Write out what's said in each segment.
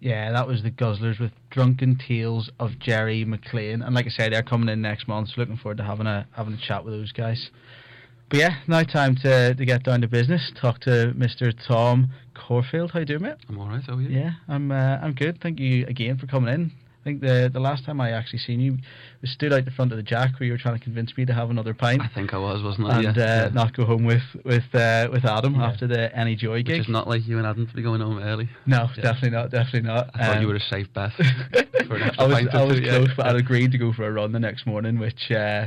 Yeah, that was the Guzzlers with Drunken Tales of Jerry McLean, and like I said, they're coming in next month. So looking forward to having a chat with those guys. But yeah, now time to get down to business. Talk to Mr. Tom Corfield. How you doing, mate? I'm alright, how are you? Yeah, I'm good. Thank you again for coming in. I think the last time I actually seen you was stood out the front of the Jack where you were trying to convince me to have another pint. I think I was, wasn't I? And not go home with Adam after the Any Joy gig. Which is not like you and Adam to be going home early. No, definitely not. I thought you were a safe bet for an extra I was pint or two, close, but I'd agreed to go for a run the next morning, which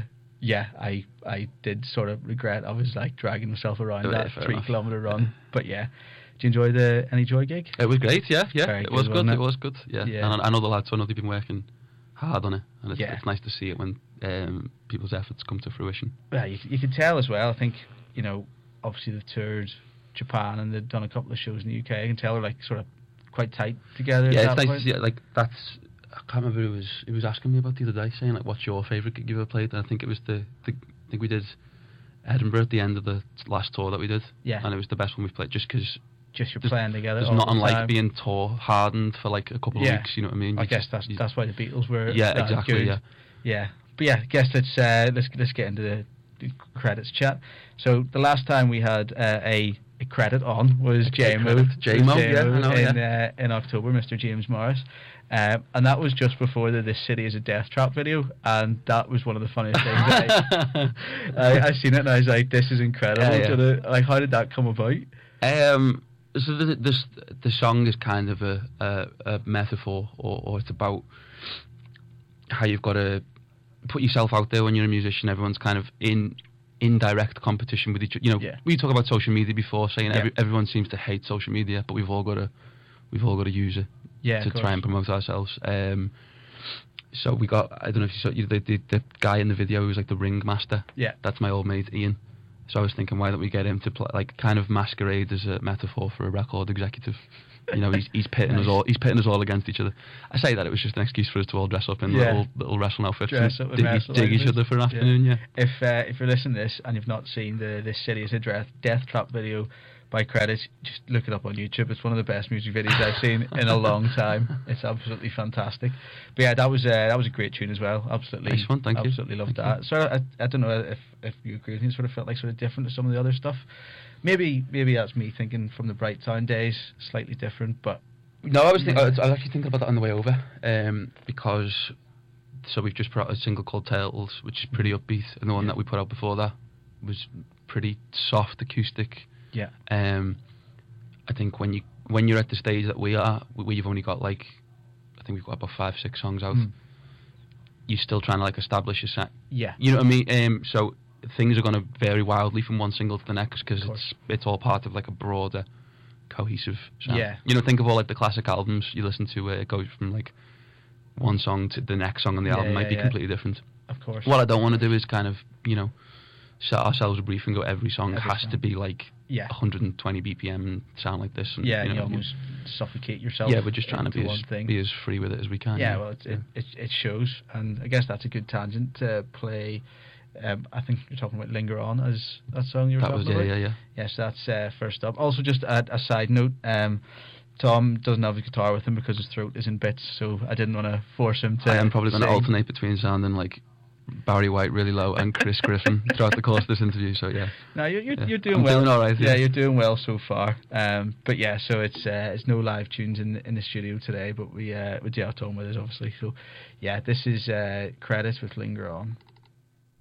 I did sort of regret. I was like dragging myself around that 3 kilometre run. But yeah. Did you enjoy the Any Joy gig? It was great, yeah. It was good, it? It was good, yeah. And I know the lads, so I know they've been working hard on it, and it's nice to see it when people's efforts come to fruition. Yeah, you can tell as well. I think, obviously they've toured Japan and they've done a couple of shows in the UK. I can tell they're like sort of quite tight together. Yeah, it's nice to see it. Like, that's, I can't remember who was asking me about the other day, saying like, what's your favourite gig you ever played? And I think it was I think we did Edinburgh at the end of the last tour that we did. Yeah. And it was the best one we've played, just because you're playing together. There's not unlike being tour hardened for like a couple of weeks. You know what I mean? I guess that's why the Beatles were. Yeah, exactly. Good. Yeah. But yeah, I guess let's get into the credits chat. So the last time we had a credit on was JMO. In October, Mr. James Morris. And that was just before the This City is a Death Trap video, and that was one of the funniest things. I seen it and I was like, this is incredible. Like, how did that come about? So the song is kind of a metaphor, or it's about how you've got to put yourself out there when you're a musician. Everyone's kind of in indirect competition with each other. We talk about social media before, saying everyone seems to hate social media, but we've all got to use it to try and promote ourselves. So we got, I don't know if you saw the guy in the video who's like the ringmaster. Yeah, that's my old mate Ian. So I was thinking, why don't we get him to play, like, kind of masquerade as a metaphor for a record executive? He's pitting us all. He's pitting us all against each other. I say that it was just an excuse for us to all dress up in little wrestling outfits and dig each other for an afternoon. Yeah. If you're listening to this and you've not seen This City is a Death Trap video by Credits, just look it up on YouTube. It's one of the best music videos I've seen in a long time. It's absolutely fantastic. But yeah, that was a great tune as well. Absolutely, nice one. Thank you. Absolutely loved that. So I don't know if you agree with me. It sort of felt like sort of different to some of the other stuff. Maybe that's me thinking from the Bright Town days, slightly different. But no, I was actually thinking about that on the way over, because we've just put out a single called Turtles, which is pretty upbeat, and the one that we put out before that was pretty soft acoustic. Yeah. I think when you're at the stage that we are, where you've only got like, I think we've got about 5-6 songs out. You're still trying to like establish a set. Yeah. You know what I mean? So things are going to vary wildly from one single to the next, because it's all part of like a broader, cohesive sound. Yeah. Think of all like the classic albums you listen to, where it goes from like one song to the next song on the album might be completely different. Of course. What I don't want to do is kind of set ourselves a brief and go, every song has to be like 120 BPM and sound like this. And, you almost suffocate yourself. Yeah, we're just trying to be as free with it as we can. Yeah, well, it shows, and I guess that's a good tangent to play. I think you're talking about Linger On as that song you were talking about. Yeah. Yes, that's first up. Also, just a side note, Tom doesn't have his guitar with him because his throat is in bits, so I didn't want to force him to. I am probably going to alternate between sounding like Barry White really low and Chris Griffin throughout the course of this interview. So yeah. No, you're doing well. Doing all right. Yeah, you're doing well so far. But yeah, so it's no live tunes in the studio today, but we do have Tom with us obviously. So yeah, this is Credits with Linger On.